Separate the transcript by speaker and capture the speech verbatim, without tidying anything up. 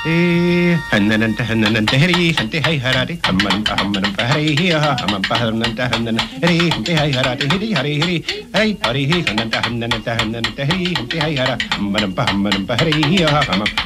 Speaker 1: Hannananta hannananta heri hante hai harate hammanampa hammanampa heri hiya hammanampa hannanta hannana heri hante hai harate heri hare heri hai hare hi hannanta hannananta hannananta heri hante hai hara hammanampa hammanampa heri hiya hammam